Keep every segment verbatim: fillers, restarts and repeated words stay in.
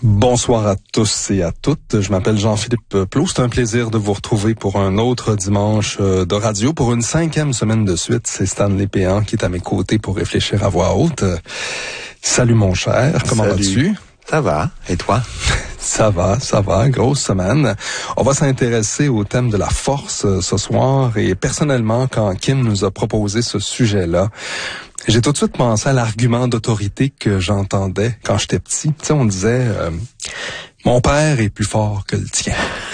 Bonsoir à tous et à toutes. Je m'appelle Jean-Philippe Plot. C'est un plaisir de vous retrouver pour un autre dimanche de radio. Pour une cinquième semaine de suite, c'est Stanley Péan qui est à mes côtés pour réfléchir à voix haute. Salut mon cher, comment Salut. vas-tu? Ça va, et toi? Ça va, ça va, grosse semaine. On va s'intéresser au thème de la force euh, ce soir et personnellement, quand Kim nous a proposé ce sujet-là, j'ai tout de suite pensé à l'argument d'autorité que j'entendais quand j'étais petit. Tu sais, on disait euh, « Mon père est plus fort que le tien ».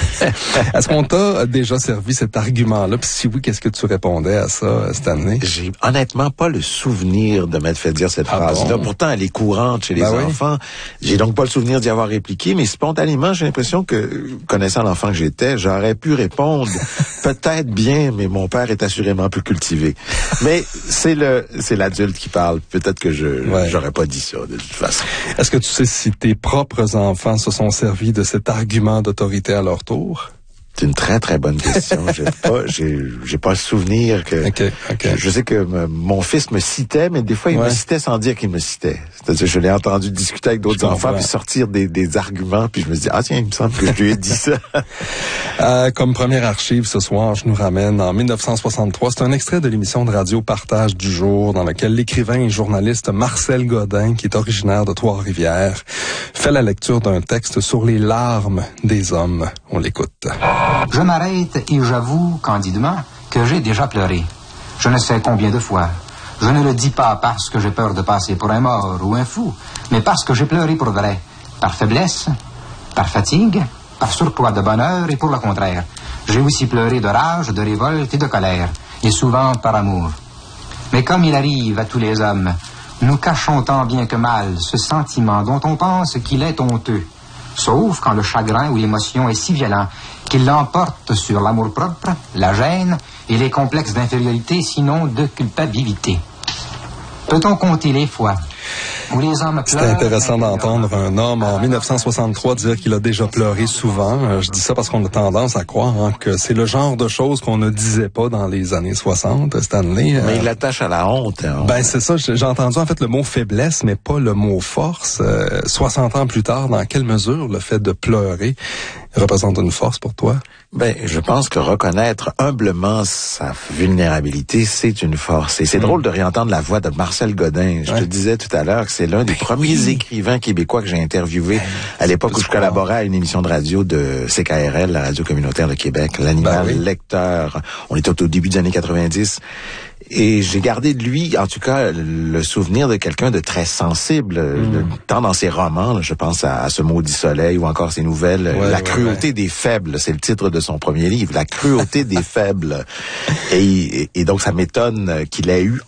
Est-ce qu'on t'a déjà servi cet argument-là? Puis si oui, qu'est-ce que tu répondais à ça cette année? J'ai honnêtement pas le souvenir de m'être fait dire cette Ah phrase-là. bon? Pourtant, elle est courante chez les Ben enfants. Oui. J'ai donc pas le souvenir d'y avoir répliqué, mais spontanément, j'ai l'impression que, connaissant l'enfant que j'étais, j'aurais pu répondre peut-être bien, mais mon père est assurément plus cultivé. Mais c'est le c'est l'adulte qui parle. Peut-être que je ouais. j'aurais pas dit ça de toute façon. Est-ce que tu sais si tes propres enfants se sont servis de cet argument d'autorité à leur tour? C'est une très très bonne question. j'ai pas, j'ai, j'ai pas le souvenir que. Okay, okay. Je, je sais que me, mon fils me citait, mais des fois il ouais. me citait sans dire qu'il me citait. C'est-à-dire, je l'ai entendu discuter avec d'autres enfants puis sortir des, des arguments, puis je me dis ah tiens, il me semble que je lui ai dit ça. euh, comme première archive ce soir, je nous ramène en dix-neuf cent soixante-trois. C'est un extrait de l'émission de radio Partage du jour, dans lequel l'écrivain et journaliste Marcel Godin, qui est originaire de Trois-Rivières, fait la lecture d'un texte sur les larmes des hommes. On l'écoute. Je m'arrête et j'avoue candidement que j'ai déjà pleuré. Je ne sais combien de fois. Je ne le dis pas parce que j'ai peur de passer pour un mort ou un fou, mais parce que j'ai pleuré pour vrai. Par faiblesse, par fatigue, par surpoids de bonheur et pour le contraire. J'ai aussi pleuré de rage, de révolte et de colère, et souvent par amour. Mais comme il arrive à tous les hommes, nous cachons tant bien que mal ce sentiment dont on pense qu'il est honteux. Sauf quand le chagrin ou l'émotion est si violent qu'il l'emporte sur l'amour-propre, la gêne et les complexes d'infériorité, sinon de culpabilité. Peut-on compter les fois où les hommes pleurent? C'était intéressant d'entendre un homme en dix-neuf cent soixante-trois dire qu'il a déjà pleuré souvent. Je dis ça parce qu'on a tendance à croire hein, que c'est le genre de choses qu'on ne disait pas dans les années soixante, Stanley. Mais il l'attache à la honte. Hein. Ben c'est ça, j'ai entendu en fait le mot faiblesse, mais pas le mot force. Euh, soixante ans plus tard, dans quelle mesure le fait de pleurer représente une force pour toi? Ben, je pense que reconnaître humblement sa vulnérabilité, c'est une force. Et c'est mmh. drôle de réentendre la voix de Marcel Godin. Je ouais. te disais tout à l'heure que c'est l'un des ben premiers oui. écrivains québécois que j'ai interviewé ben, à l'époque où je collaborais à une émission de radio de C K R L, la radio communautaire de Québec, l'animal ben oui. lecteur. On était au début des années quatre-vingt-dix. Et j'ai gardé de lui, en tout cas, le souvenir de quelqu'un de très sensible, mmh. tant dans ses romans, je pense à, à Ce maudit soleil ou encore ses nouvelles, ouais, La ouais, cruauté ouais. des faibles, c'est le titre de son premier livre, La cruauté des faibles. Et, et, et donc, ça m'étonne qu'il ait eu